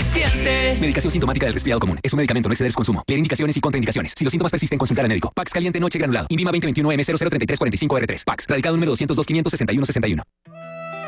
eficiente. Medicación sintomática del resfriado común. Es un medicamento, no exceder su consumo. Leer indicaciones y contraindicaciones. Si los síntomas persisten, consultar al médico. Pax caliente noche granulado. Inviva 2021 M003345R3. Pax. Radicado número 202 561 61.